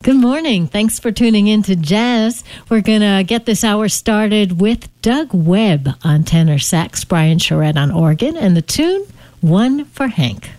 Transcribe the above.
Good morning. Thanks for tuning in to Jazz. We're going to get this hour started with Doug Webb on tenor sax, Brian Charette on organ, and the tune, One for Hank.